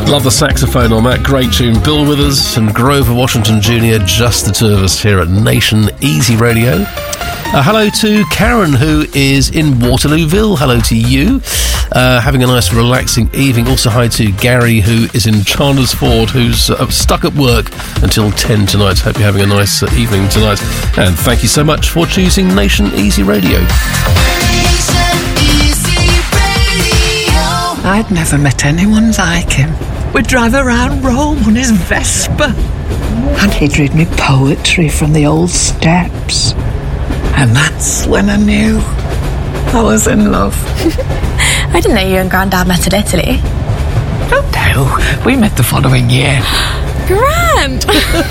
Love the saxophone on that. Great tune. Bill Withers and Grover Washington Jr., just the two of us here at Nation Easy Radio. Hello to Karen, who is in Waterlooville. Hello to you. Having a nice relaxing evening. Also hi to Gary, who is in Chandler's Ford, who's stuck at work until 10 tonight. Hope you're having a nice evening tonight. And thank you so much for choosing Nation Easy Radio. I'd never met anyone like him. We'd drive around Rome on his Vespa. And he'd read me poetry from the old steps. And that's when I knew I was in love. I didn't know you and Grandad met in Italy. Oh no, we met the following year. Grand!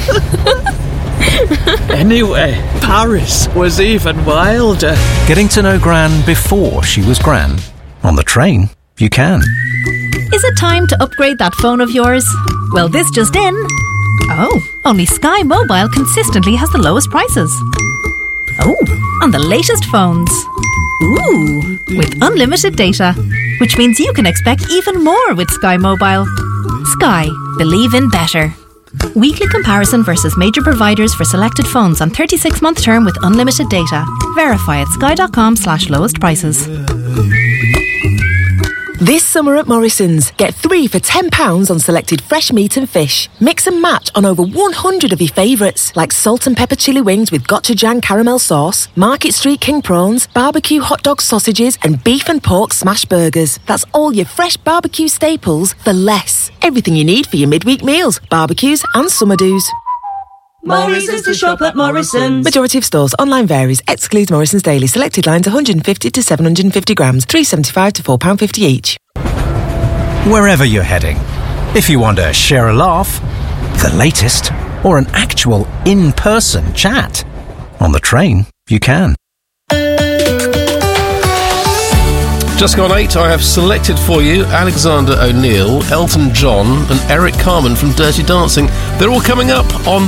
Anyway, Paris was even wilder. Getting to know Gran before she was Gran. On the train, you can. Is it time to upgrade that phone of yours? Well, this just in. Oh, only Sky Mobile consistently has the lowest prices. Oh, on the latest phones. Ooh, with unlimited data. Which means you can expect even more with Sky Mobile. Sky, believe in better. Weekly comparison versus major providers for selected phones on 36-month term with unlimited data. Verify at sky.com/lowest prices. This summer at Morrison's, get 3 for £10 on selected fresh meat and fish. Mix and match on over 100 of your favourites, like salt and pepper chili wings with gochujang caramel sauce, Market Street king prawns, barbecue hot dog sausages and beef and pork smash burgers. That's all your fresh barbecue staples for less. Everything you need for your midweek meals, barbecues and summer do's. Morrison's to shop at Morrison's. Majority of stores. Online varies. Excludes Morrison's Daily. Selected lines 150 to 750 grams. £3.75 to £4.50 each. Wherever you're heading, if you want to share a laugh, the latest, or an actual in-person chat, on the train, you can. Just gone 8, I have selected for you Alexander O'Neill, Elton John and Eric Carmen from Dirty Dancing. They're all coming up on